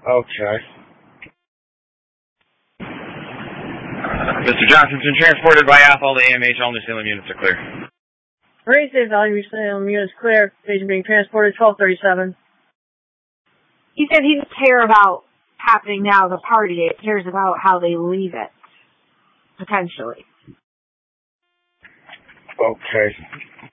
Okay. Mr. Johnson's transported by AF. All the AMH, all New Salem units are clear. Marine State Valley, New Salem units clear. Patient being transported, 1237. He said he doesn't care about happening now, the party. It cares about how they leave it. Potentially. Okay.